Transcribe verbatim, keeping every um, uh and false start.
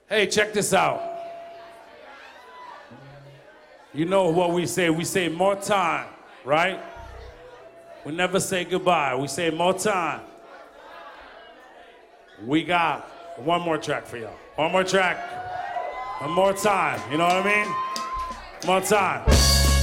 Hey, check this out. You know what we say? We say more time, right? We never say goodbye. We say more time. We got one more track for y'all. One more track. One more time. You know what I mean? More time.